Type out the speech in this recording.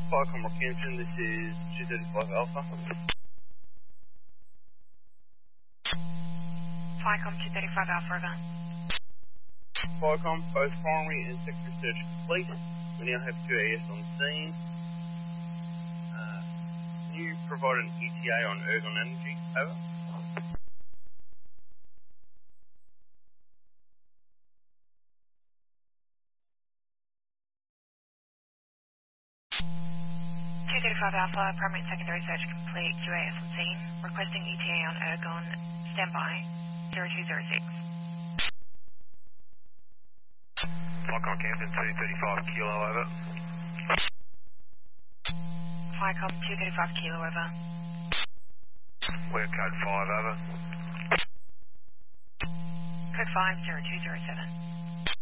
Falcon Rockhampton, this is 235 Alpha. Falcon 235 Alpha, over. Falcon, both primary and secondary search complete. We now have 2 AS on scene. Can you provide an ETA on Ergon Energy? Over. Alpha, primary and secondary search complete, QAS on scene. Requesting ETA on Ergon, standby, 0206. Falcon Campton 235 Kilo, over. Falcon 235 Kilo, over. We're code 5, over. Code 5, 0207.